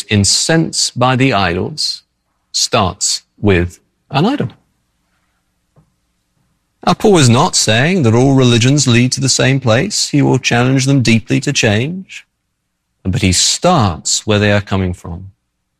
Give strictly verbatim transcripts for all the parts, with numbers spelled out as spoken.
incensed by the idols starts with an idol. Now, Paul is not saying that all religions lead to the same place. He will challenge them deeply to change. But he starts where they are coming from.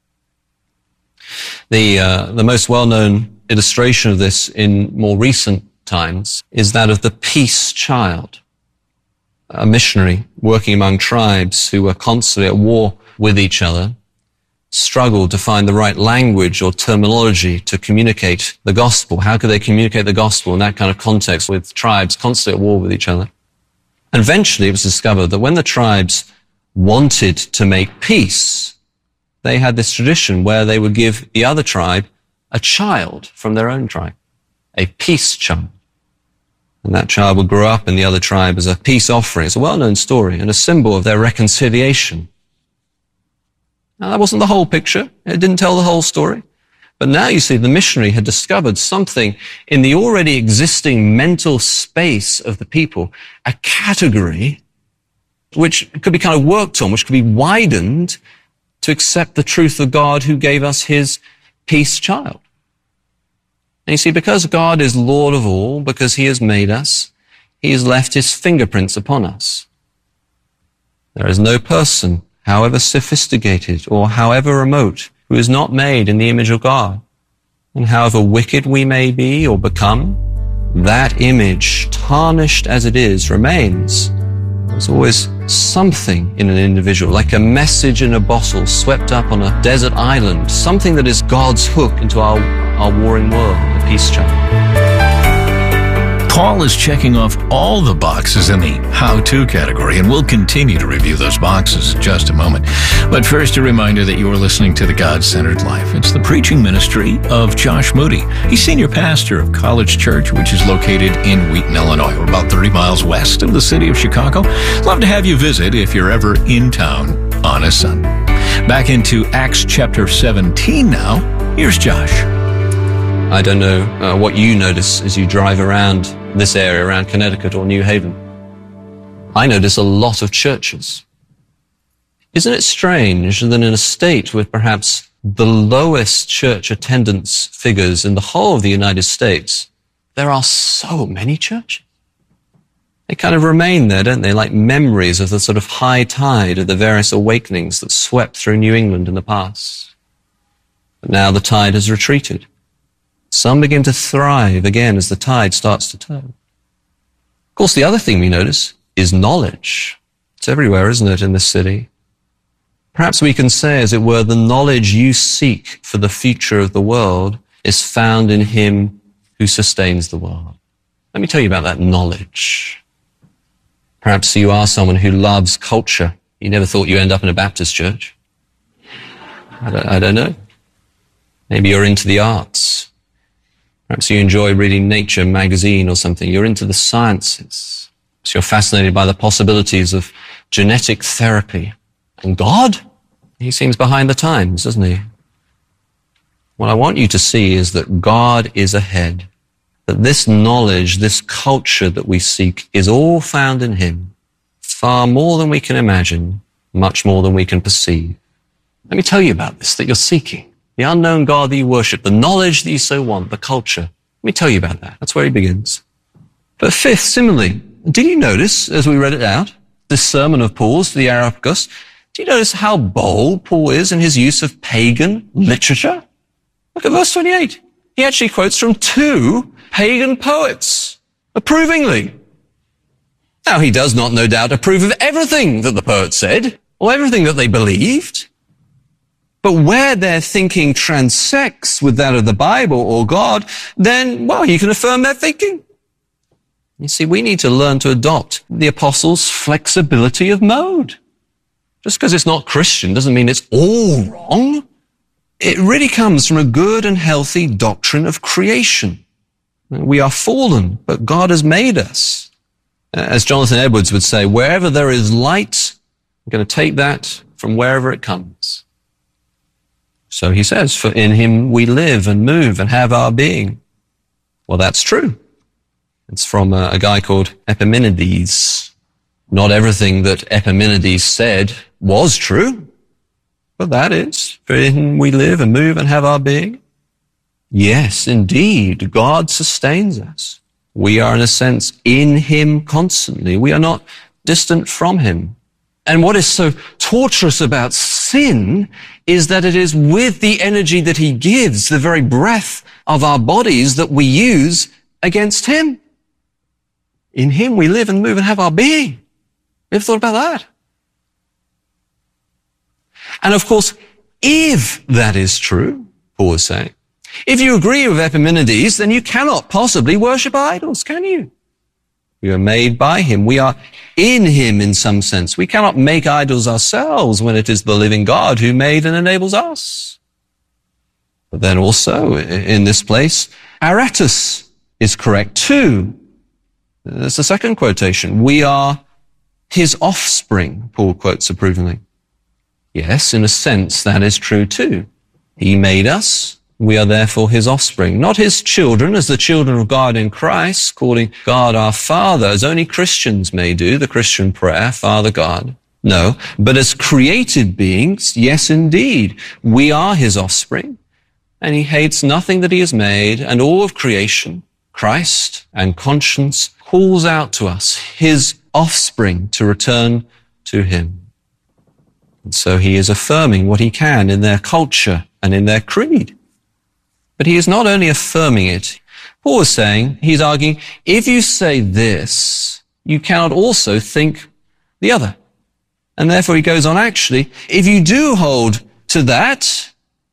The, uh, the most well-known illustration of this in more recent times is that of the peace child, a missionary working among tribes who were constantly at war with each other, struggled to find the right language or terminology to communicate the gospel. How could they communicate the gospel in that kind of context with tribes constantly at war with each other? And eventually it was discovered that when the tribes wanted to make peace, they had this tradition where they would give the other tribe a child from their own tribe, a peace child. And that child would grow up in the other tribe as a peace offering. It's a well-known story and a symbol of their reconciliation. Now, that wasn't the whole picture. It didn't tell the whole story. But now you see the missionary had discovered something in the already existing mental space of the people, a category which could be kind of worked on, which could be widened to accept the truth of God who gave us his peace child. And you see, because God is Lord of all, because he has made us, he has left his fingerprints upon us. There is no person, however sophisticated or however remote, who is not made in the image of God. And however wicked we may be or become, that image, tarnished as it is, remains. There's always something in an individual, like a message in a bottle swept up on a desert island, something that is God's hook into our, our warring world, the peace child. Paul is checking off all the boxes in the how-to category, and we'll continue to review those boxes in just a moment. But first, a reminder that you are listening to The God-Centered Life. It's the preaching ministry of Josh Moody. He's senior pastor of College Church, which is located in Wheaton, Illinois. We're about thirty miles west of the city of Chicago. Love to have you visit if you're ever in town on a Sunday. Back into Acts chapter seventeen now. Here's Josh. I don't know uh, what you notice as you drive around this area, around Connecticut or New Haven. I notice a lot of churches. Isn't it strange that in a state with perhaps the lowest church attendance figures in the whole of the United States, there are so many churches? They kind of remain there, don't they, like memories of the sort of high tide of the various awakenings that swept through New England in the past. But now the tide has retreated. Some begin to thrive again as the tide starts to turn. Of course, the other thing we notice is knowledge. It's everywhere, isn't it, in this city? Perhaps we can say, as it were, the knowledge you seek for the future of the world is found in him who sustains the world. Let me tell you about that knowledge. Perhaps you are someone who loves culture. You never thought you'd end up in a Baptist church. I don't, I don't know. Maybe you're into the arts. Perhaps you enjoy reading Nature magazine or something. You're into the sciences. So you're fascinated by the possibilities of genetic therapy. And God? He seems behind the times, doesn't he? What I want you to see is that God is ahead. That this knowledge, this culture that we seek is all found in him. Far more than we can imagine, much more than we can perceive. Let me tell you about this that you're seeking. The unknown God that you worship, the knowledge that you so want, the culture. Let me tell you about that. That's where he begins. But fifth, similarly, did you notice, as we read it out, this sermon of Paul's to the Areopagus, do you notice how bold Paul is in his use of pagan literature? Look at verse twenty-eight. He actually quotes from two pagan poets, approvingly. Now, he does not, no doubt, approve of everything that the poets said, or everything that they believed. But where their thinking transects with that of the Bible or God, then, well, you can affirm their thinking. You see, we need to learn to adopt the apostles' flexibility of mode. Just because it's not Christian doesn't mean it's all wrong. It really comes from a good and healthy doctrine of creation. We are fallen, but God has made us. As Jonathan Edwards would say, wherever there is light, I'm going to take that from wherever it comes. So he says, for in him we live and move and have our being. Well, that's true. It's from a, a guy called Epimenides. Not everything that Epimenides said was true. But that is, for in him we live and move and have our being. Yes, indeed, God sustains us. We are, in a sense, in him constantly. We are not distant from him. And what is so torturous about sin is that it is with the energy that he gives, the very breath of our bodies, that we use against him. In him we live and move and have our being. You ever thought about that? And of course, if that is true, Paul is saying, if you agree with Epimenides, then you cannot possibly worship idols, can you? We are made by him. We are in him in some sense. We cannot make idols ourselves when it is the living God who made and enables us. But then also, in this place, Aratus is correct too. That's the second quotation. We are his offspring, Paul quotes approvingly. Yes, in a sense, that is true too. He made us. We are therefore his offspring, not his children as the children of God in Christ, calling God our Father, as only Christians may do, the Christian prayer, Father God. No, but as created beings, yes, indeed, we are his offspring, and he hates nothing that he has made, and all of creation, Christ and conscience, calls out to us, his offspring, to return to him. And so he is affirming what he can in their culture and in their creed. But he is not only affirming it. Paul is saying, he's arguing, if you say this, you cannot also think the other. And therefore he goes on, actually, if you do hold to that,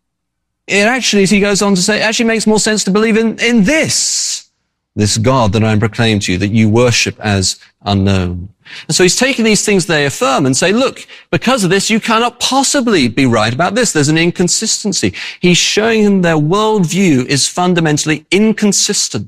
it actually, as he goes on to say, it actually makes more sense to believe in, in this, this God that I am proclaimed to you, that you worship as unknown. And so he's taking these things they affirm and say, look, because of this, you cannot possibly be right about this. There's an inconsistency. He's showing them their worldview is fundamentally inconsistent.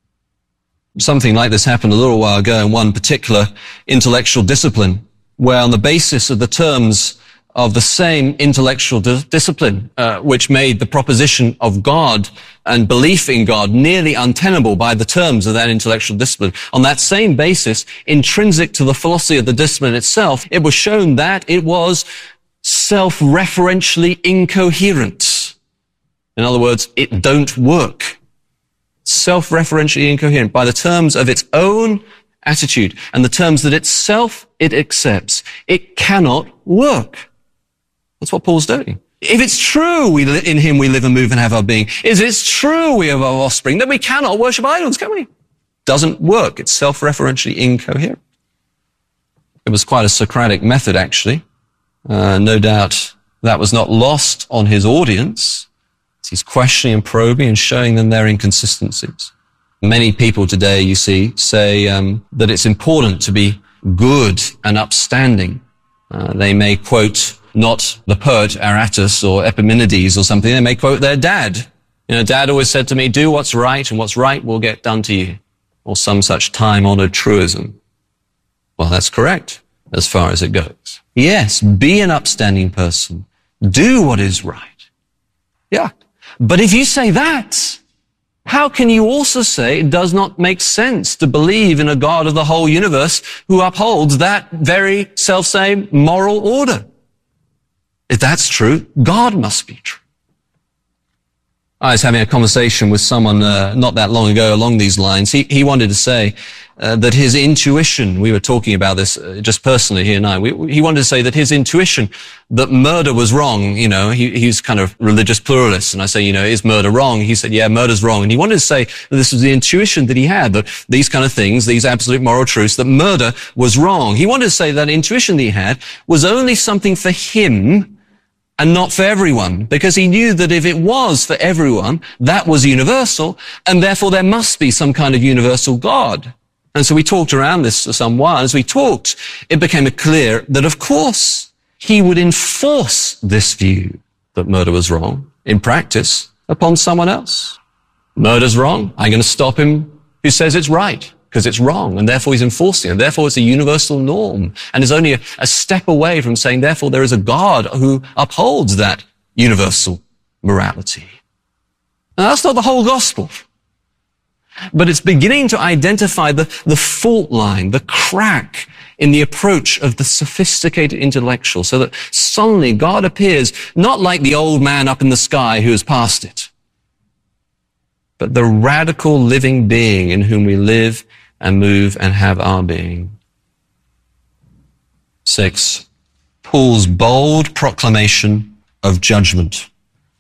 Something like this happened a little while ago in one particular intellectual discipline, where on the basis of the terms of the same intellectual di- discipline, uh, which made the proposition of God and belief in God nearly untenable by the terms of that intellectual discipline. On that same basis, intrinsic to the philosophy of the discipline itself, it was shown that it was self-referentially incoherent. In other words, it don't work. Self-referentially incoherent by the terms of its own attitude and the terms that itself it accepts. It cannot work. That's what Paul's doing. If it's true we li- in him we live and move and have our being, if it's true we have our offspring, then we cannot worship idols, can we? Doesn't work. It's self-referentially incoherent. It was quite a Socratic method, actually. Uh, no doubt that was not lost on his audience. He's questioning and probing and showing them their inconsistencies. Many people today, you see, say um, that it's important to be good and upstanding. Uh, they may quote not the poet Aratus or Epimenides or something. They may quote their dad. You know, Dad always said to me, do what's right and what's right will get done to you. Or some such time-honored truism. Well, that's correct as far as it goes. Yes, be an upstanding person. Do what is right. Yeah. But if you say that, how can you also say it does not make sense to believe in a God of the whole universe who upholds that very self-same moral order? If that's true, God must be true. I was having a conversation with someone uh, not that long ago along these lines. He, he wanted to say uh, that his intuition, we were talking about this uh, just personally, he and I, we, he wanted to say that his intuition that murder was wrong, you know, he, he's kind of religious pluralist. And I say, you know, is murder wrong? He said, yeah, murder's wrong. And he wanted to say that this was the intuition that he had, that these kind of things, these absolute moral truths, that murder was wrong. He wanted to say that intuition that he had was only something for him and not for everyone, because he knew that if it was for everyone, that was universal, and therefore there must be some kind of universal God. And so we talked around this for some while. As we talked, it became clear that, of course, he would enforce this view that murder was wrong, in practice, upon someone else. Murder's wrong. I'm going to stop him who says it's right, because it's wrong, and therefore he's enforcing it. Therefore it's a universal norm, and is only a, a step away from saying, therefore there is a God who upholds that universal morality. Now that's not the whole gospel. But it's beginning to identify the, the fault line, the crack in the approach of the sophisticated intellectual, so that suddenly God appears not like the old man up in the sky who has passed it, but the radical living being in whom we live and move and have our being. Six, Paul's bold proclamation of judgment.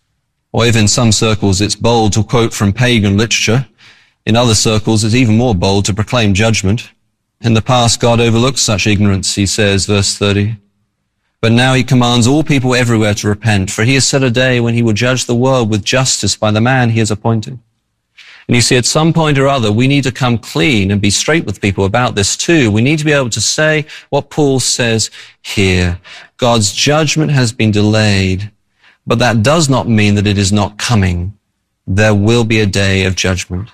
Or if in some circles it's bold to quote from pagan literature, in other circles it's even more bold to proclaim judgment. In the past, God overlooked such ignorance, he says, verse thirty. But now he commands all people everywhere to repent, for he has set a day when he will judge the world with justice by the man he has appointed. And you see, at some point or other, we need to come clean and be straight with people about this too. We need to be able to say what Paul says here. God's judgment has been delayed, but that does not mean that it is not coming. There will be a day of judgment.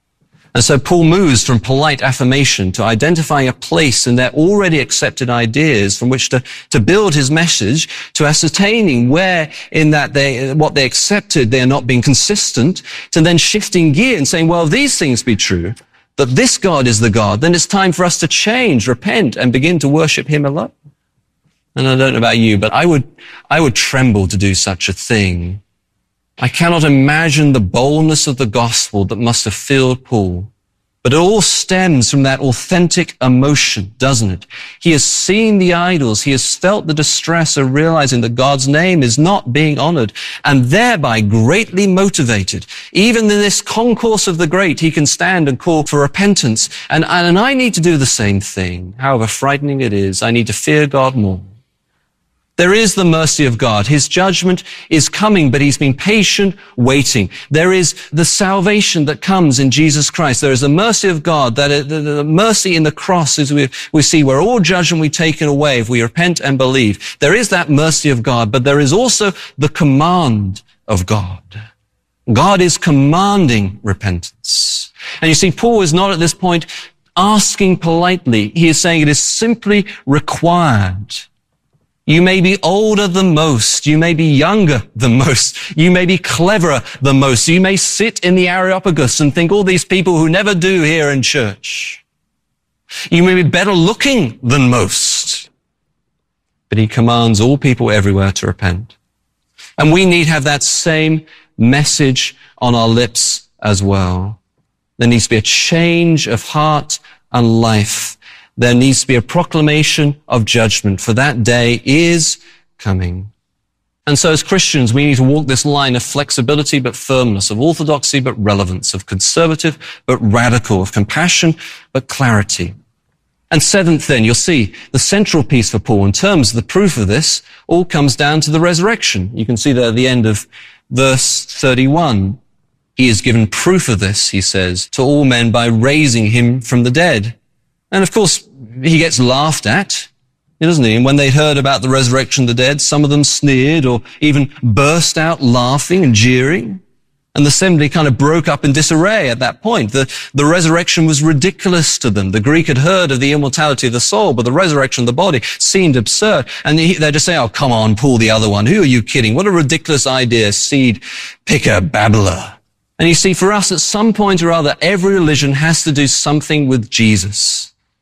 And so Paul moves from polite affirmation to identifying a place in their already accepted ideas from which to, to build his message, to ascertaining where in that they, what they accepted, they are not being consistent, to then shifting gear and saying, well, if these things be true, that this God is the God, then it's time for us to change, repent, and begin to worship him alone. And I don't know about you, but I would, I would tremble to do such a thing. I cannot imagine the boldness of the gospel that must have filled Paul. But it all stems from that authentic emotion, doesn't it? He has seen the idols. He has felt the distress of realizing that God's name is not being honored, and thereby greatly motivated. Even in this concourse of the great, he can stand and call for repentance. And, and I need to do the same thing. However frightening it is, I need to fear God more. There is the mercy of God. His judgment is coming, but he's been patient, waiting. There is the salvation that comes in Jesus Christ. There is the mercy of God, that the, the mercy in the cross, as we, we see, where all judgment we taken away if we repent and believe. There is that mercy of God, but there is also the command of God. God is commanding repentance. And you see, Paul is not at this point asking politely. He is saying it is simply required. You may be older than most. You may be younger than most. You may be cleverer than most. You may sit in the Areopagus and think all these people who never do here in church. You may be better looking than most. But he commands all people everywhere to repent. And we need to have that same message on our lips as well. There needs to be a change of heart and life. There needs to be a proclamation of judgment, for that day is coming. And so as Christians, we need to walk this line of flexibility but firmness, of orthodoxy but relevance, of conservative but radical, of compassion but clarity. And seventh then, you'll see the central piece for Paul in terms of the proof of this all comes down to the resurrection. You can see there at the end of verse thirty-one. He has given proof of this, he says, to all men by raising him from the dead. And of course, he gets laughed at, doesn't he? And when they heard about the resurrection of the dead, some of them sneered or even burst out laughing and jeering. And the assembly kind of broke up in disarray at that point. The, the resurrection was ridiculous to them. The Greek had heard of the immortality of the soul, but the resurrection of the body seemed absurd. And he, they're just saying, oh, come on, Paul, the other one. Who are you kidding? What a ridiculous idea, seed picker, babbler. And you see, for us, at some point or other, every religion has to do something with Jesus.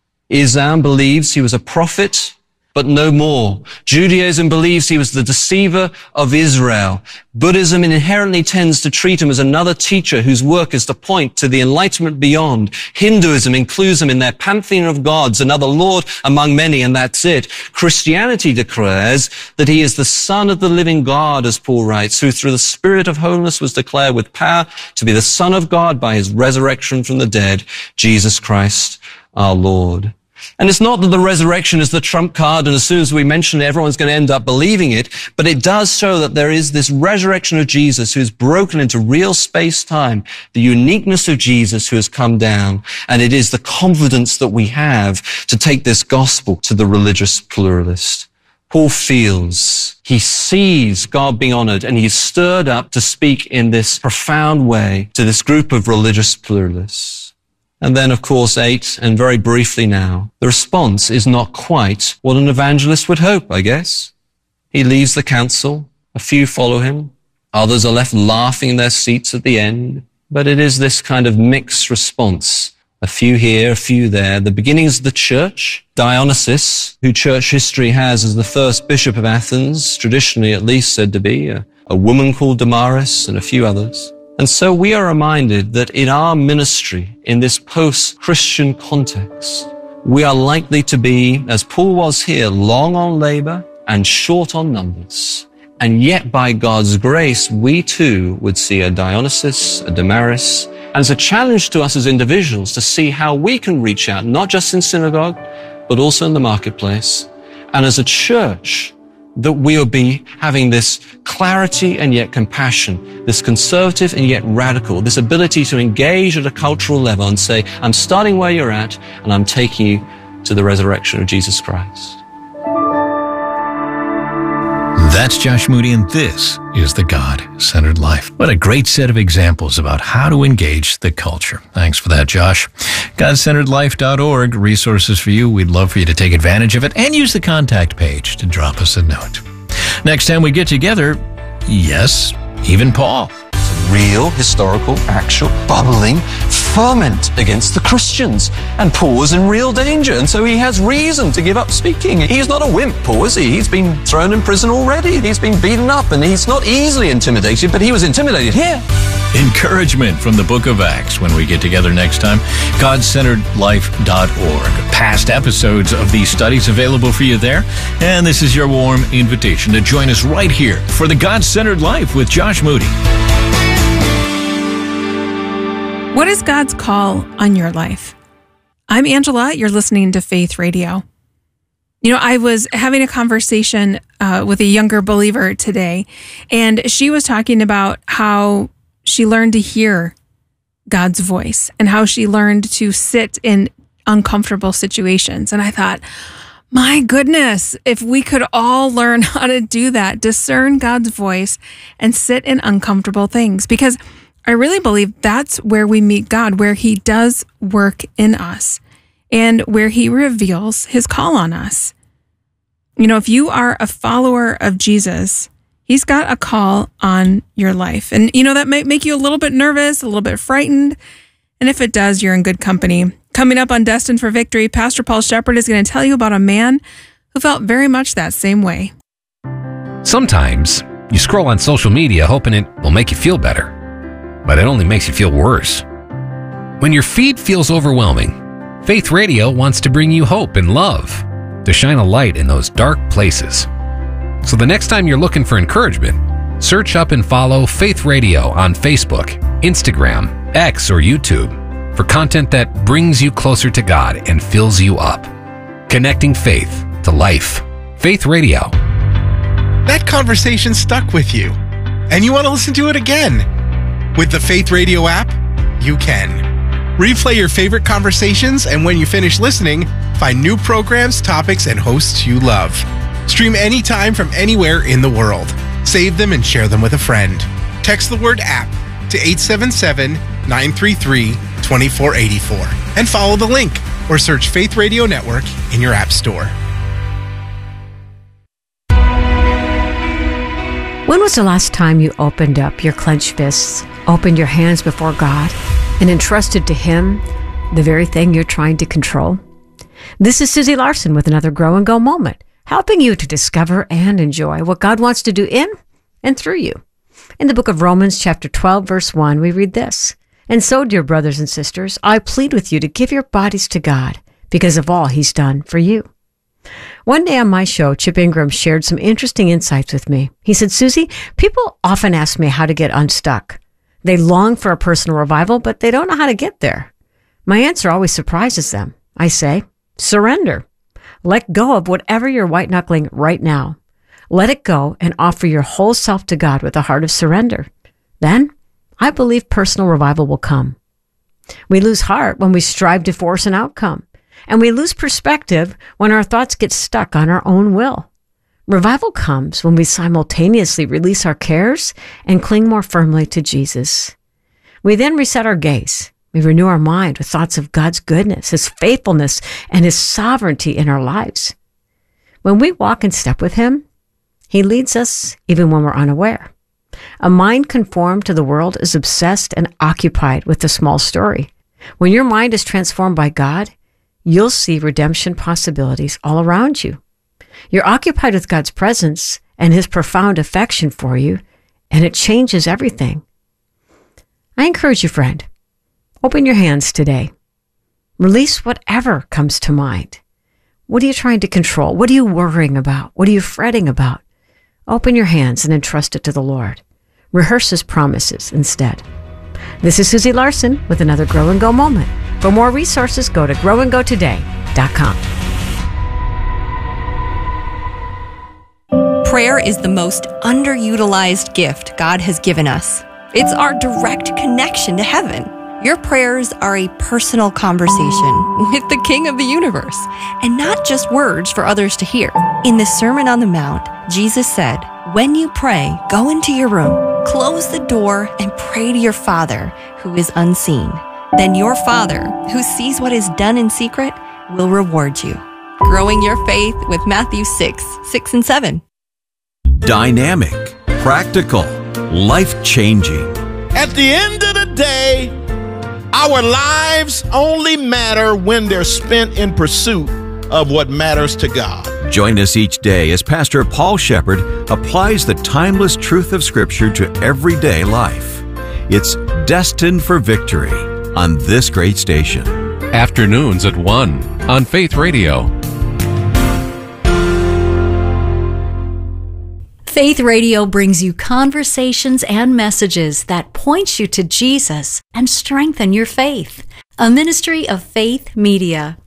Islam believes he was a prophet, but no more. Judaism believes he was the deceiver of Israel. Buddhism inherently tends to treat him as another teacher whose work is to point to the enlightenment beyond. Hinduism includes him in their pantheon of gods, another Lord among many, and that's it. Christianity declares that he is the Son of the living God, as Paul writes, who through the Spirit of holiness was declared with power to be the Son of God by his resurrection from the dead, Jesus Christ our Lord. And it's not that the resurrection is the trump card, and as soon as we mention it, everyone's going to end up believing it, but it does show that there is this resurrection of Jesus who is broken into real space-time, the uniqueness of Jesus who has come down, and it is the confidence that we have to take this gospel to the religious pluralist. Paul feels, he sees God being honored, and he's stirred up to speak in this profound way to this group of religious pluralists. And then, of course, eight, and very briefly now, the response is not quite what an evangelist would hope, I guess. He leaves the council. A few follow him. Others are left laughing in their seats at the end. but it is this kind of mixed response. A few here, a few there. The beginnings of the church, Dionysius, who church history has as the first bishop of Athens, traditionally at least said to be, a, a woman called Damaris, and a few others. And so we are reminded that in our ministry, in this post-Christian context, we are likely to be, as Paul was here, long on labor and short on numbers. And yet by God's grace, we too would see a Dionysius, a Damaris. And it's a challenge to us as individuals to see how we can reach out, not just in synagogue, but also in the marketplace. And as a church, that we'll be having this clarity and yet compassion, this conservative and yet radical, this ability to engage at a cultural level and say, I'm starting where you're at and I'm taking you to the resurrection of Jesus Christ. That's Josh Moody, and this is The God-Centered Life. What a great set of examples about how to engage the culture. Thanks for that, Josh. God Centered Life dot org, resources for you. We'd love for you to take advantage of it and use the contact page to drop us a note. Next time we get together, yes, even Paul. Real, historical, actual, bubbling ferment against the Christians. And Paul was in real danger, and so he has reason to give up speaking. He's not a wimp, Paul, is he? He's been thrown in prison already. He's been beaten up, and he's not easily intimidated, but he was intimidated here. Encouragement from the book of Acts when we get together next time. God Centered Life dot org. Past episodes of these studies available for you there. And this is your warm invitation to join us right here for the God-Centered Life with Josh Moody. What is God's call on your life? I'm Angela. You're listening to Faith Radio. You know, I was having a conversation uh, with a younger believer today, and she was talking about how she learned to hear God's voice and how she learned to sit in uncomfortable situations. And I thought, my goodness, if we could all learn how to do that, discern God's voice and sit in uncomfortable things, because I really believe that's where we meet God, where he does work in us and where he reveals his call on us. You know, if you are a follower of Jesus, he's got a call on your life. And, you know, that might make you a little bit nervous, a little bit frightened. And if it does, you're in good company. Coming up on Destined for Victory, Pastor Paul Shepherd is going to tell you about a man who felt very much that same way. Sometimes you scroll on social media hoping it will make you feel better, but it only makes you feel worse. When your feed feels overwhelming, Faith Radio wants to bring you hope and love, to shine a light in those dark places. So the next time you're looking for encouragement, search up and follow Faith Radio on Facebook, Instagram, X, or YouTube for content that brings you closer to God and fills you up. Connecting faith to life. Faith Radio. That conversation stuck with you, and you want to listen to it again. With the Faith Radio app, you can. Replay your favorite conversations, and when you finish listening, find new programs, topics, and hosts you love. Stream anytime from anywhere in the world. Save them and share them with a friend. Text the word app to eight seven seven, nine three three, two four eight four and follow the link or search Faith Radio Network in your app store. When was the last time you opened up your clenched fists, opened your hands before God, and entrusted to Him the very thing you're trying to control? This is Susie Larson with another Grow and Go moment, helping you to discover and enjoy what God wants to do in and through you. In the book of Romans, chapter twelve, verse one, we read this: "And so, dear brothers and sisters, I plead with you to give your bodies to God because of all He's done for you." One day on my show, Chip Ingram shared some interesting insights with me. He said, "Susie, people often ask me how to get unstuck. They long for a personal revival, but they don't know how to get there. My answer always surprises them. I say, surrender. Let go of whatever you're white-knuckling right now. Let it go and offer your whole self to God with a heart of surrender. Then, I believe personal revival will come." We lose heart when we strive to force an outcome, and we lose perspective when our thoughts get stuck on our own will. Revival comes when we simultaneously release our cares and cling more firmly to Jesus. We then reset our gaze. We renew our mind with thoughts of God's goodness, His faithfulness, and His sovereignty in our lives. When we walk in step with Him, He leads us even when we're unaware. A mind conformed to the world is obsessed and occupied with the small story. When your mind is transformed by God, you'll see redemption possibilities all around you. You're occupied with God's presence and his profound affection for you, and it changes everything. I encourage you, friend, open your hands today. Release whatever comes to mind. What are you trying to control? What are you worrying about? What are you fretting about? Open your hands and entrust it to the Lord. Rehearse his promises instead. This is Susie Larson with another Grow and Go moment. For more resources, go to grow and go today dot com. Prayer is the most underutilized gift God has given us. It's our direct connection to heaven. Your prayers are a personal conversation with the King of the universe, and not just words for others to hear. In the Sermon on the Mount, Jesus said, "When you pray, go into your room, close the door, and pray to your Father who is unseen. Then your Father, who sees what is done in secret, will reward you." Growing your faith with Matthew six, six and seven. Dynamic, practical, life-changing. At the end of the day, our lives only matter when they're spent in pursuit of what matters to God. Join us each day as Pastor Paul Shepherd applies the timeless truth of Scripture to everyday life. It's Destined for Victory on this great station. Afternoons at one on Faith Radio. Faith Radio brings you conversations and messages that point you to Jesus and strengthen your faith. A ministry of Faith Media.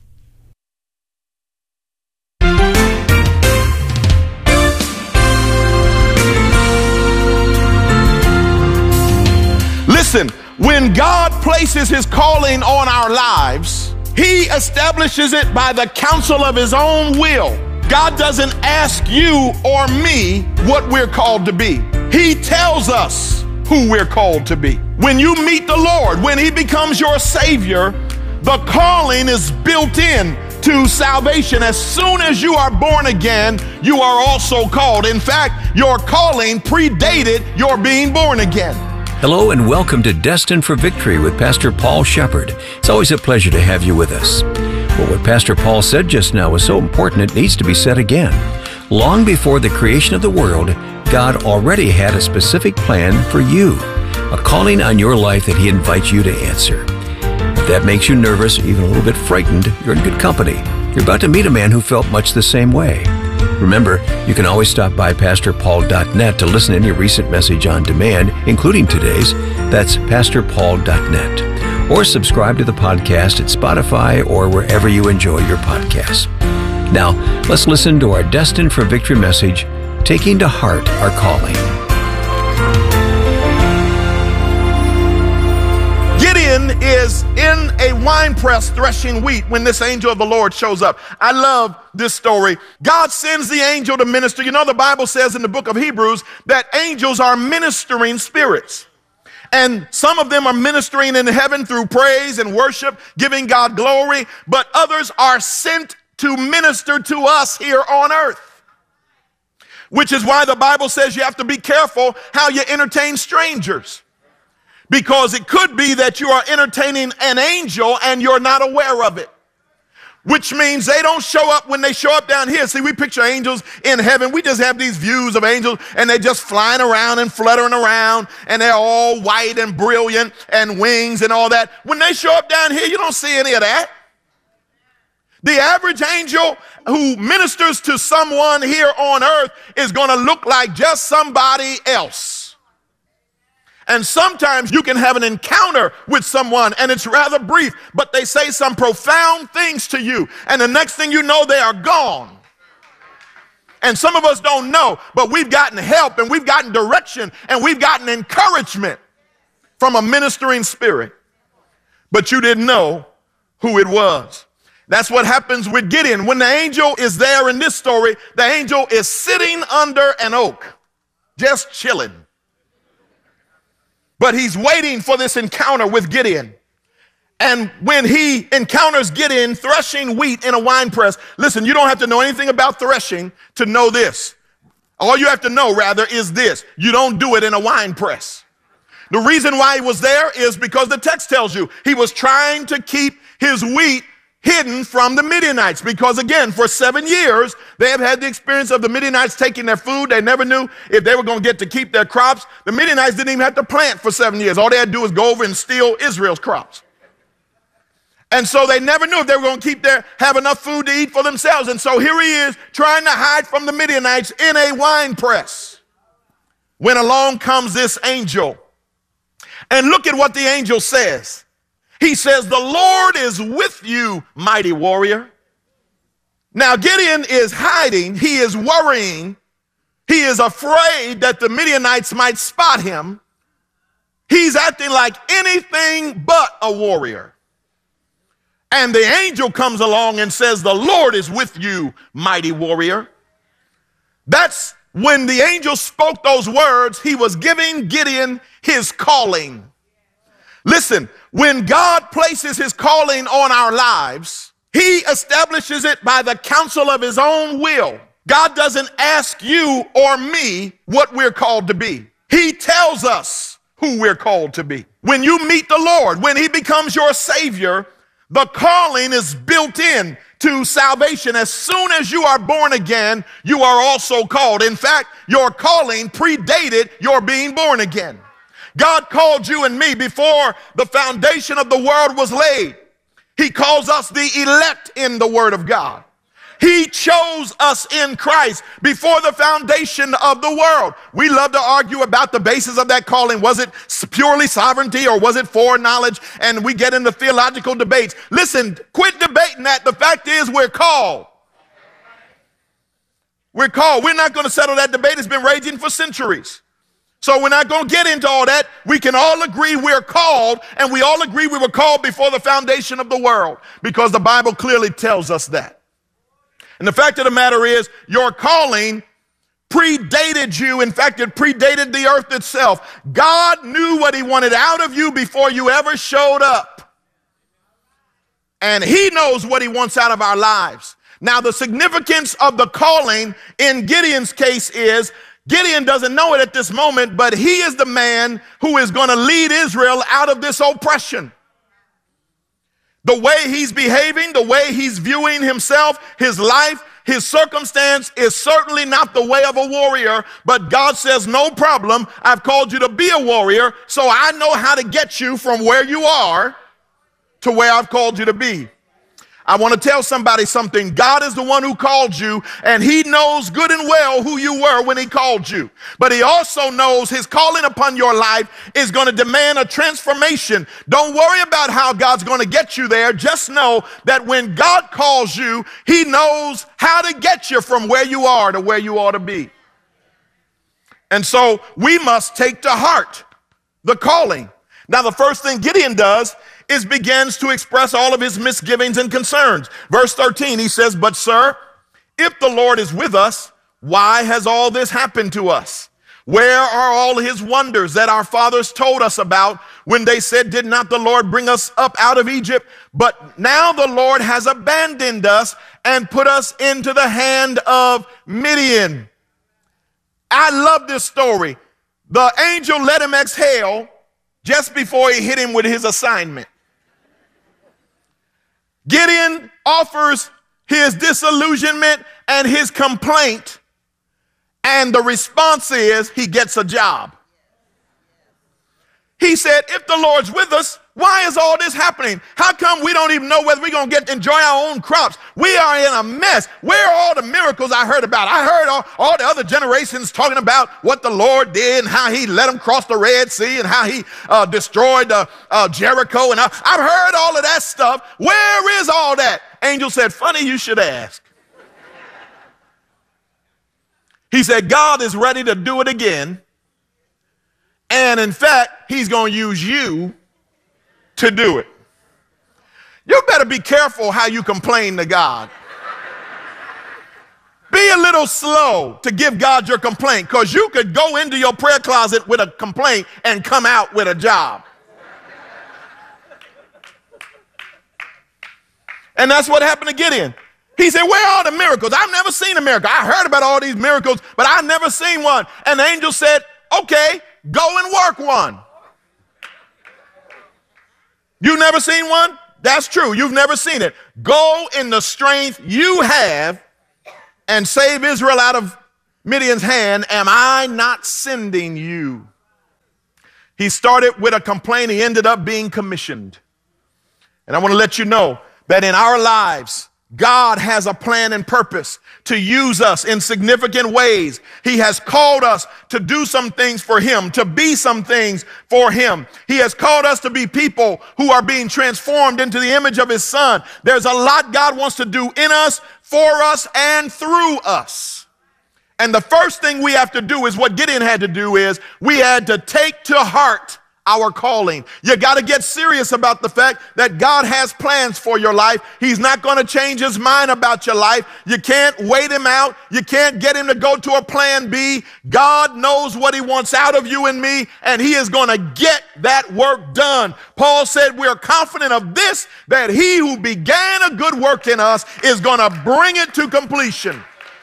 Listen, when God places his calling on our lives, he establishes it by the counsel of his own will. God doesn't ask you or me what we're called to be. He tells us who we're called to be. When you meet the Lord, when he becomes your Savior, the calling is built in to salvation. As soon as you are born again, you are also called. In fact, your calling predated your being born again. Hello and welcome to Destined for Victory with Pastor Paul Shepherd. It's always a pleasure to have you with us. Well, what Pastor Paul said just now was so important it needs to be said again. Long before the creation of the world, God already had a specific plan for you, a calling on your life that he invites you to answer. If that makes you nervous, even a little bit frightened, you're in good company. You're about to meet a man who felt much the same way. Remember, you can always stop by pastor paul dot net to listen to any recent message on demand, including today's. That's pastor paul dot net. Or subscribe to the podcast at Spotify or wherever you enjoy your podcasts. Now, let's listen to our Destined for Victory message, Taking to Heart Our Calling. Gideon is in a winepress threshing wheat when this angel of the Lord shows up. I love this story. God sends the angel to minister. You know, the Bible says in the book of Hebrews that angels are ministering spirits. And some of them are ministering in heaven through praise and worship, giving God glory, but others are sent to minister to us here on earth. Which is why the Bible says you have to be careful how you entertain strangers. Because it could be that you are entertaining an angel and you're not aware of it. Which means they don't show up when they show up down here. See, we picture angels in heaven. We just have these views of angels and they're just flying around and fluttering around and they're all white and brilliant and wings and all that. When they show up down here, you don't see any of that. The average angel who ministers to someone here on earth is going to look like just somebody else. And sometimes you can have an encounter with someone and it's rather brief, but they say some profound things to you. And the next thing you know, they are gone. And some of us don't know, but we've gotten help and we've gotten direction and we've gotten encouragement from a ministering spirit. But you didn't know who it was. That's what happens with Gideon. When the angel is there in this story, the angel is sitting under an oak, just chilling. But he's waiting for this encounter with Gideon. And when he encounters Gideon threshing wheat in a winepress, listen, you don't have to know anything about threshing to know this. All you have to know, rather, is this. You don't do it in a wine press. The reason why he was there is because the text tells you he was trying to keep his wheat hidden from the Midianites. Because again, for seven years, they have had the experience of the Midianites taking their food. They never knew if they were going to get to keep their crops. The Midianites didn't even have to plant for seven years. All they had to do was go over and steal Israel's crops. And so they never knew if they were going to keep their, have enough food to eat for themselves. And so here he is trying to hide from the Midianites in a wine press. When along comes this angel. And look at what the angel says. He says, the Lord is with you, mighty warrior. Now Gideon is hiding. He is worrying. He is afraid that the Midianites might spot him. He's acting like anything but a warrior. And the angel comes along and says, the Lord is with you, mighty warrior. That's when the angel spoke those words, he was giving Gideon his calling. Listen, when God places his calling on our lives, he establishes it by the counsel of his own will. God doesn't ask you or me what we're called to be. He tells us who we're called to be. When you meet the Lord, when he becomes your Savior, the calling is built in to salvation. As soon as you are born again, you are also called. In fact, your calling predated your being born again. God called you and me before the foundation of the world was laid. He calls us the elect in the Word of God. He chose us in Christ before the foundation of the world. We love to argue about the basis of that calling. Was it purely sovereignty or was it foreknowledge? And we get into theological debates. Listen, quit debating that. The fact is we're called. We're called. We're not going to settle that debate. It's been raging for centuries. So we're not going to get into all that. We can all agree we're called, and we all agree we were called before the foundation of the world, because the Bible clearly tells us that. And the fact of the matter is, your calling predated you. In fact, it predated the earth itself. God knew what he wanted out of you before you ever showed up. And he knows what he wants out of our lives. Now, the significance of the calling in Gideon's case is, Gideon doesn't know it at this moment, but he is the man who is going to lead Israel out of this oppression. The way he's behaving, the way he's viewing himself, his life, his circumstance is certainly not the way of a warrior, but God says, no problem. I've called you to be a warrior, so I know how to get you from where you are to where I've called you to be. I want to tell somebody something. God is the one who called you, and he knows good and well who you were when he called you. But he also knows his calling upon your life is going to demand a transformation. Don't worry about how God's going to get you there. Just know that when God calls you, he knows how to get you from where you are to where you ought to be. And so we must take to heart the calling. Now, the first thing Gideon does is begins to express all of his misgivings and concerns. Verse thirteen, he says, but sir, if the Lord is with us, why has all this happened to us? Where are all his wonders that our fathers told us about when they said, did not the Lord bring us up out of Egypt? But now the Lord has abandoned us and put us into the hand of Midian. I love this story. The angel let him exhale just before he hit him with his assignment. Gideon offers his disillusionment and his complaint, and the response is he gets a job. He said, if the Lord's with us, why is all this happening? How come we don't even know whether we're going to get to enjoy our own crops? We are in a mess. Where are all the miracles I heard about? I heard all, all the other generations talking about what the Lord did and how he let them cross the Red Sea and how he uh, destroyed uh, uh, Jericho. And I, I've heard all of that stuff. Where is all that? Angel said, funny you should ask. He said, God is ready to do it again. And in fact, he's going to use you to do it. You better be careful how you complain to God. Be a little slow to give God your complaint, because you could go into your prayer closet with a complaint and come out with a job. And that's what happened to Gideon. He said, where are the miracles? I've never seen a miracle. I heard about all these miracles, but I've never seen one. And the angel said, okay, go and work one. You've never seen one? That's true. You've never seen it. Go in the strength you have and save Israel out of Midian's hand. Am I not sending you? He started with a complaint. He ended up being commissioned. And I want to let you know that in our lives, God has a plan and purpose to use us in significant ways. He has called us to do some things for him, to be some things for him. He has called us to be people who are being transformed into the image of his son. There's a lot God wants to do in us, for us, and through us. And the first thing we have to do is what Gideon had to do is we had to take to heart our calling. You got to get serious about the fact that God has plans for your life. He's not going to change his mind about your life. You can't wait him out. You can't get him to go to a plan B. God knows what he wants out of you and me, and he is going to get that work done. Paul said we're confident of this, that he who began a good work in us is going to bring it to completion.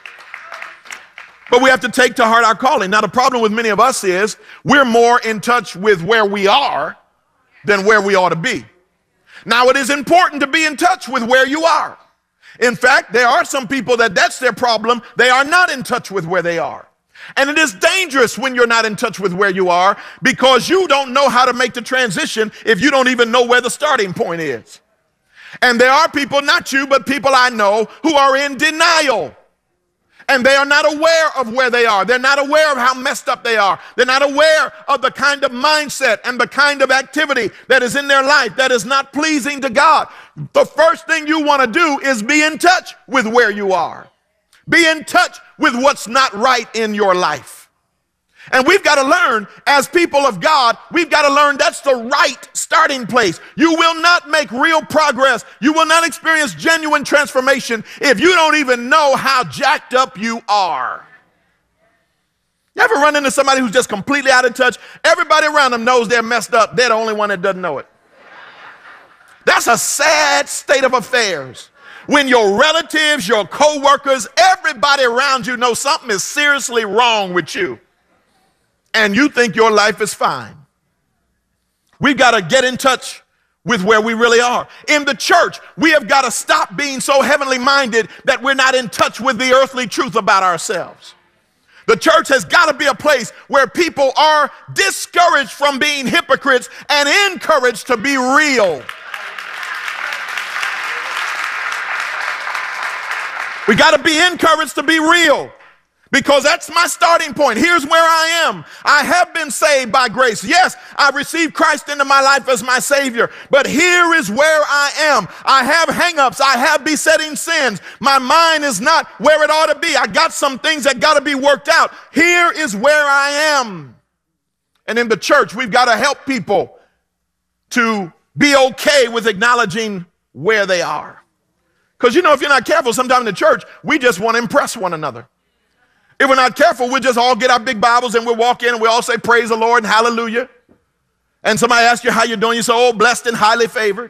But we have to take to heart our calling. Now, the problem with many of us is we're more in touch with where we are than where we ought to be. Now, it is important to be in touch with where you are. In fact, there are some people that that's their problem. They are not in touch with where they are. And it is dangerous when you're not in touch with where you are, because you don't know how to make the transition if you don't even know where the starting point is. And there are people, not you, but people I know, who are in denial. And they are not aware of where they are. They're not aware of how messed up they are. They're not aware of the kind of mindset and the kind of activity that is in their life that is not pleasing to God. The first thing you want to do is be in touch with where you are. Be in touch with what's not right in your life. And we've got to learn, as people of God, we've got to learn that's the right starting place. You will not make real progress. You will not experience genuine transformation if you don't even know how jacked up you are. You ever run into somebody who's just completely out of touch? Everybody around them knows they're messed up. They're the only one that doesn't know it. That's a sad state of affairs. When your relatives, your co-workers, everybody around you knows something is seriously wrong with you, and you think your life is fine. We've got to get in touch with where we really are. In the church, we have got to stop being so heavenly minded that we're not in touch with the earthly truth about ourselves. The church has got to be a place where people are discouraged from being hypocrites and encouraged to be real. We got to be encouraged to be real, because that's my starting point. Here's where I am. I have been saved by grace. Yes, I received Christ into my life as my Savior, but here is where I am. I have hang-ups. I have besetting sins. My mind is not where it ought to be. I got some things that got to be worked out. Here is where I am. And in the church, we've got to help people to be okay with acknowledging where they are. Because, you know, if you're not careful, sometimes in the church, we just want to impress one another. If we're not careful, we'll just all get our big Bibles and we'll walk in and we all say, praise the Lord and hallelujah. And somebody asks you how you're doing, you say, oh, blessed and highly favored.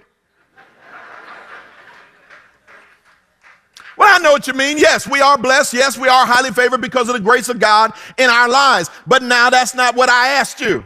Well, I know what you mean. Yes, we are blessed. Yes, we are highly favored because of the grace of God in our lives. But now that's not what I asked you.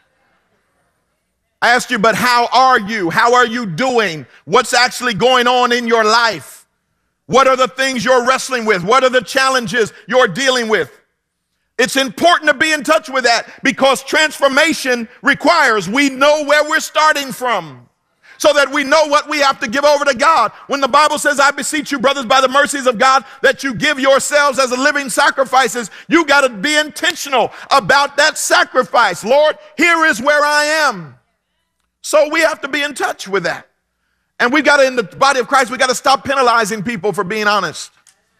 I asked you, but how are you? How are you doing? What's actually going on in your life? What are the things you're wrestling with? What are the challenges you're dealing with? It's important to be in touch with that, because transformation requires we know where we're starting from, so that we know what we have to give over to God. When the Bible says, I beseech you, brothers, by the mercies of God, that you give yourselves as a living sacrifices, you got to be intentional about that sacrifice. Lord, here is where I am. So we have to be in touch with that. And we've got to, in the body of Christ, we've got to stop penalizing people for being honest.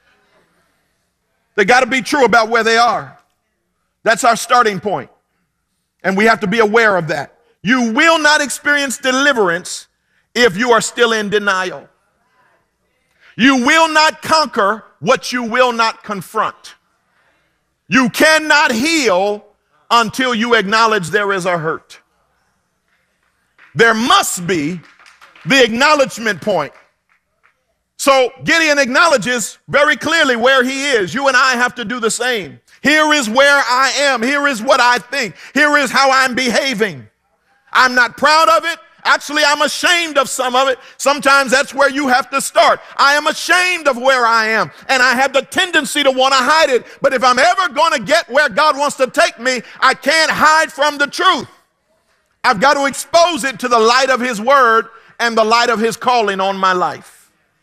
They got to be true about where they are. That's our starting point. And we have to be aware of that. You will not experience deliverance if you are still in denial. You will not conquer what you will not confront. You cannot heal until you acknowledge there is a hurt. There must be the acknowledgement point. So Gideon acknowledges very clearly where he is. You and I have to do the same. Here is where I am. Here is what I think. Here is how I'm behaving. I'm not proud of it. Actually, I'm ashamed of some of it. Sometimes that's where you have to start. I am ashamed of where I am, and I have the tendency to want to hide it. But if I'm ever going to get where God wants to take me, I can't hide from the truth. I've got to expose it to the light of his word and the light of his calling on my life.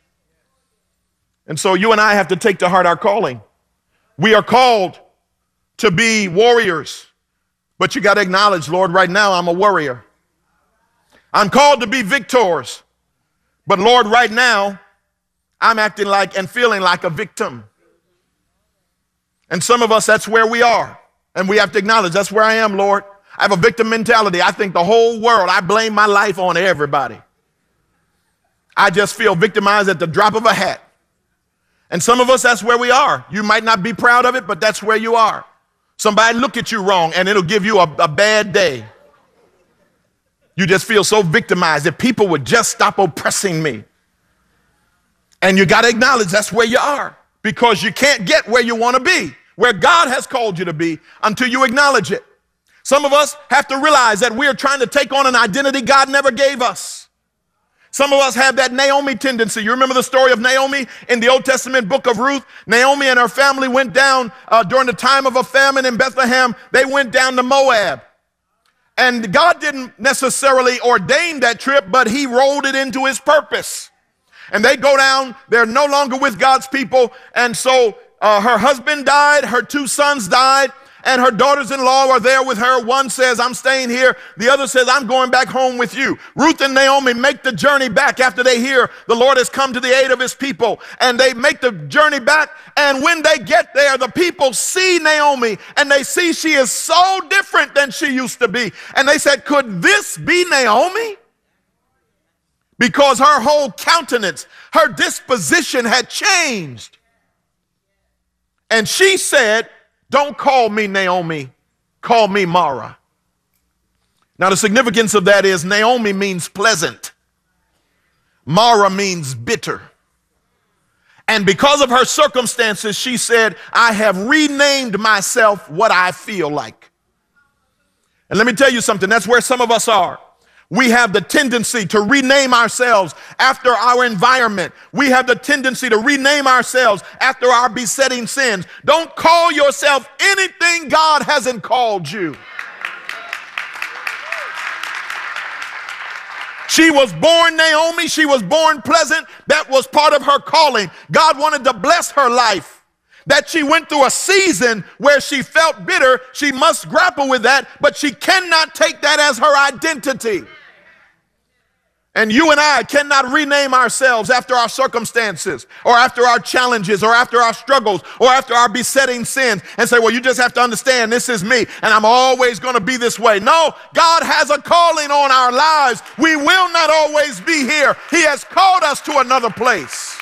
And so you and I have to take to heart our calling. We are called to be warriors, but you got to acknowledge, Lord, right now I'm a warrior. I'm called to be victors, but Lord, right now I'm acting like and feeling like a victim. And some of us, that's where we are. And we have to acknowledge that's where I am, Lord. I have a victim mentality. I think the whole world, I blame my life on everybody. I just feel victimized at the drop of a hat. And some of us, that's where we are. You might not be proud of it, but that's where you are. Somebody look at you wrong and it'll give you a, a bad day. You just feel so victimized. If people would just stop oppressing me. And you got to acknowledge that's where you are, because you can't get where you want to be, where God has called you to be, until you acknowledge it. Some of us have to realize that we're trying to take on an identity God never gave us. Some of us have that Naomi tendency. You remember the story of Naomi in the Old Testament book of Ruth? Naomi and her family went down uh, during the time of a famine in Bethlehem. They went down to Moab. And God didn't necessarily ordain that trip, but he rolled it into his purpose. And they go down. They're no longer with God's people. And so uh, her husband died. Her two sons died. And her daughters-in-law are there with her. One says, I'm staying here. The other says, I'm going back home with you. Ruth and Naomi make the journey back after they hear the Lord has come to the aid of his people. And they make the journey back. And when they get there, the people see Naomi and they see she is so different than she used to be. And they said, could this be Naomi? Because her whole countenance, her disposition had changed. And she said, don't call me Naomi, call me Mara. Now the significance of that is Naomi means pleasant. Mara means bitter. And because of her circumstances, she said, I have renamed myself what I feel like. And let me tell you something, that's where some of us are. We have the tendency to rename ourselves after our environment. We have the tendency to rename ourselves after our besetting sins. Don't call yourself anything God hasn't called you. She was born Naomi. She was born pleasant. That was part of her calling. God wanted to bless her life. That she went through a season where she felt bitter. She must grapple with that, but she cannot take that as her identity. And you and I cannot rename ourselves after our circumstances or after our challenges or after our struggles or after our besetting sins and say, well, you just have to understand this is me and I'm always going to be this way. No, God has a calling on our lives. We will not always be here. He has called us to another place.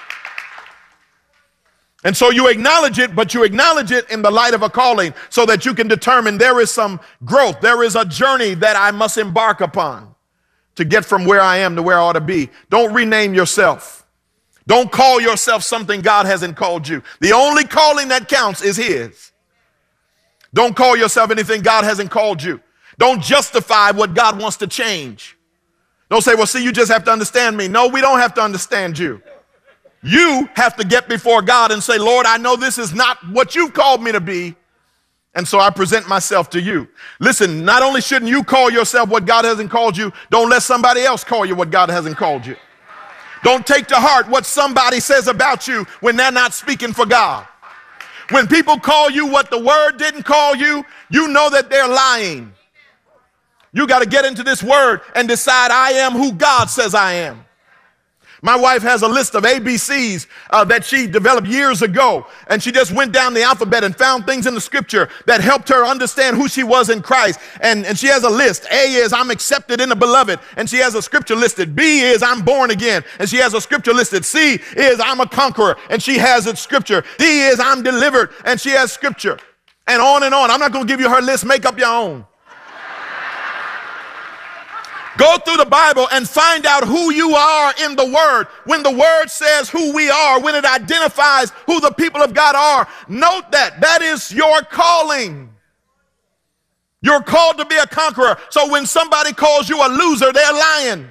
And so you acknowledge it, but you acknowledge it in the light of a calling so that you can determine there is some growth. There is a journey that I must embark upon to get from where I am to where I ought to be. Don't rename yourself. Don't call yourself something God hasn't called you. The only calling that counts is his. Don't call yourself anything God hasn't called you. Don't justify what God wants to change. Don't say, well, see, you just have to understand me. No, we don't have to understand you. You have to get before God and say, Lord, I know this is not what you've called me to be. And so I present myself to you. Listen, not only shouldn't you call yourself what God hasn't called you, don't let somebody else call you what God hasn't called you. Don't take to heart what somebody says about you when they're not speaking for God. When people call you what the word didn't call you, you know that they're lying. You got to get into this word and decide I am who God says I am. My wife has a list of A B Cs uh, that she developed years ago, and she just went down the alphabet and found things in the scripture that helped her understand who she was in Christ. And, and she has a list. A is I'm accepted in the beloved, and she has a scripture listed. B is I'm born again, and she has a scripture listed. C is I'm a conqueror, and she has a scripture. D is I'm delivered, and she has scripture. And on and on. I'm not going to give you her list. Make up your own. Go through the Bible and find out who you are in the Word. When the Word says who we are, when it identifies who the people of God are, note that. That is your calling. You're called to be a conqueror. So when somebody calls you a loser, they're lying.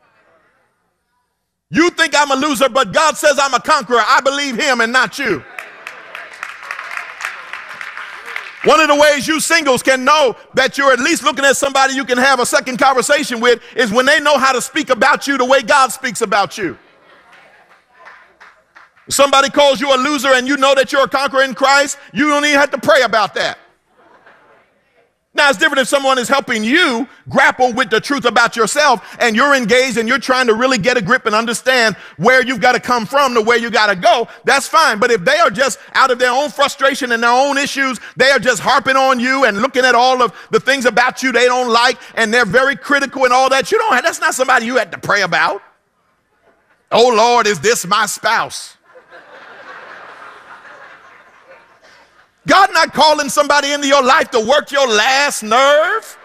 You think I'm a loser, but God says I'm a conqueror. I believe him and not you. One of the ways you singles can know that you're at least looking at somebody you can have a second conversation with is when they know how to speak about you the way God speaks about you. If somebody calls you a loser and you know that you're a conqueror in Christ, you don't even have to pray about that. Now, it's different if someone is helping you grapple with the truth about yourself and you're engaged and you're trying to really get a grip and understand where you've got to come from to where you got to go. That's fine. But if they are just out of their own frustration and their own issues, they are just harping on you and looking at all of the things about you they don't like, and they're very critical and all that, you don't have, that's not somebody you had to pray about. Oh, Lord, is this my spouse? God not calling somebody into your life to work your last nerve.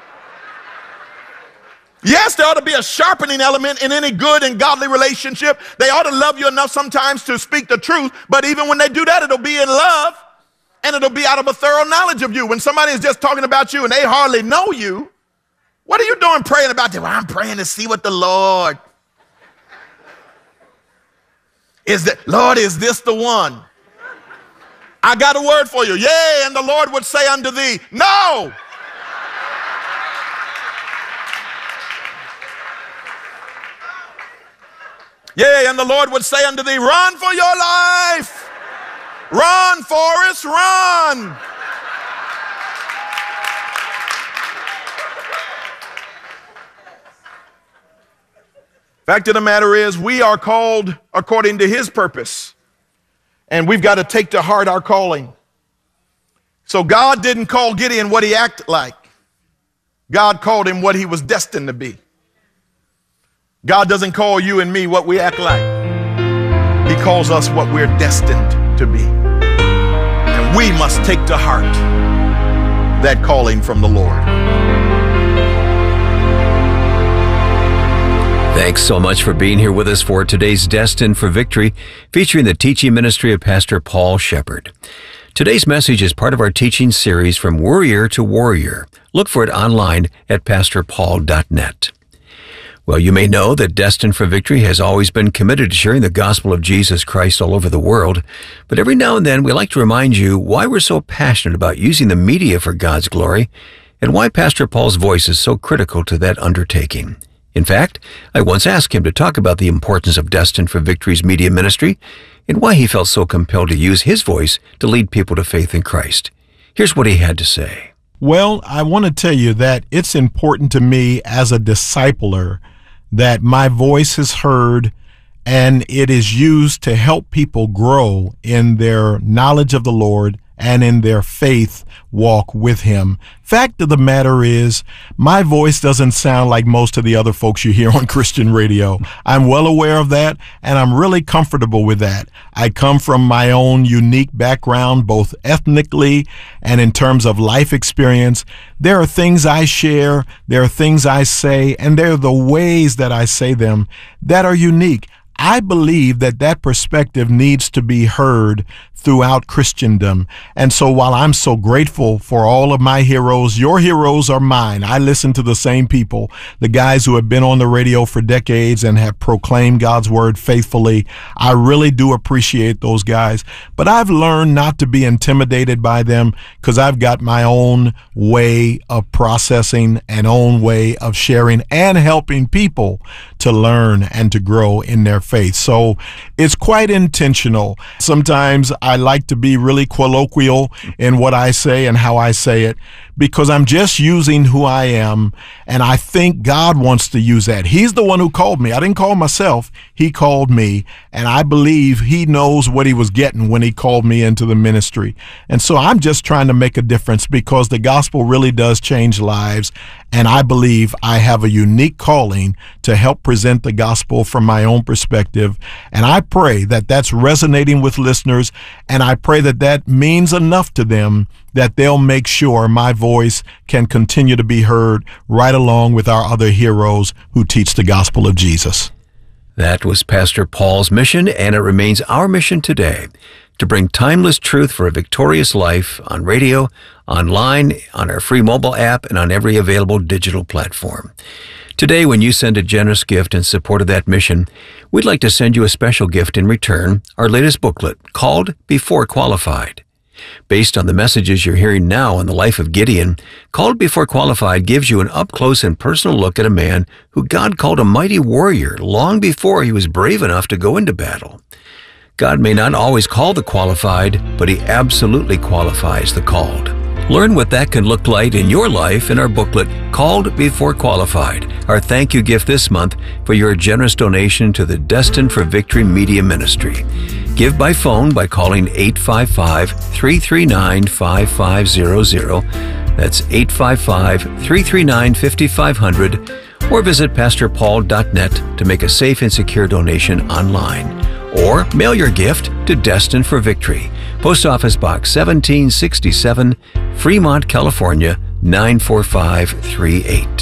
Yes, there ought to be a sharpening element in any good and godly relationship. They ought to love you enough sometimes to speak the truth, but even when they do that, it'll be in love and it'll be out of a thorough knowledge of you. When somebody is just talking about you and they hardly know you, what are you doing praying about them? Well, I'm praying to see what the Lord is. That, Lord, is this the one? I got a word for you. Yea, and the Lord would say unto thee, no. Yea, and the Lord would say unto thee, run for your life. Run, Forrest, run. Fact of the matter is, we are called according to his purpose. And we've got to take to heart our calling. So God didn't call Gideon what he acted like. God called him what he was destined to be. God doesn't call you and me what we act like. He calls us what we're destined to be. And we must take to heart that calling from the Lord. Thanks so much for being here with us for today's Destined for Victory, featuring the teaching ministry of Pastor Paul Shepherd. Today's message is part of our teaching series From Worrier to Warrior. Look for it online at pastor paul dot net. Well, you may know that Destined for Victory has always been committed to sharing the gospel of Jesus Christ all over the world. But every now and then we like to remind you why we're so passionate about using the media for God's glory and why Pastor Paul's voice is so critical to that undertaking. In fact, I once asked him to talk about the importance of Destined for Victory's media ministry and why he felt so compelled to use his voice to lead people to faith in Christ. Here's what he had to say. Well, I want to tell you that it's important to me as a discipler that my voice is heard and it is used to help people grow in their knowledge of the Lord and in their faith walk with him. Fact of the matter is, my voice doesn't sound like most of the other folks you hear on Christian radio. I'm well aware of that, and I'm really comfortable with that. I come from my own unique background, both ethnically and in terms of life experience. There are things I share, there are things I say, and there are the ways that I say them that are unique. I believe that that perspective needs to be heard throughout Christendom. And so while I'm so grateful for all of my heroes, your heroes are mine. I listen to the same people, the guys who have been on the radio for decades and have proclaimed God's word faithfully. I really do appreciate those guys. But I've learned not to be intimidated by them because I've got my own way of processing and own way of sharing and helping people to learn and to grow in their faith. So it's quite intentional. Sometimes I like to be really colloquial in what I say and how I say it because I'm just using who I am, and I think God wants to use that. He's the one who called me. I didn't call myself. He called me, and I believe he knows what he was getting when he called me into the ministry. And so I'm just trying to make a difference because the gospel really does change lives, And I believe I have a unique calling to help present the gospel from my own perspective. And I pray that that's resonating with listeners. And I pray that that means enough to them that they'll make sure my voice can continue to be heard right along with our other heroes who teach the gospel of Jesus. That was Pastor Paul's mission, and it remains our mission today to bring timeless truth for a victorious life on radio, online, on our free mobile app, and on every available digital platform. Today, when you send a generous gift in support of that mission, we'd like to send you a special gift in return, our latest booklet called Before Qualified. Based on the messages you're hearing now on the life of Gideon, Called Before Qualified gives you an up-close and personal look at a man who God called a mighty warrior long before he was brave enough to go into battle. God may not always call the qualified, but He absolutely qualifies the called. Learn what that can look like in your life in our booklet, Called Before Qualified, our thank you gift this month for your generous donation to the Destined for Victory Media Ministry. Give by phone by calling eight five five, three three nine, five five zero zero. That's eight five five, three three nine, five five zero zero. Or visit pastor paul dot net to make a safe and secure donation online. Or mail your gift to Destined for Victory, Post Office Box seventeen sixty-seven, Fremont, California, nine four five three eight.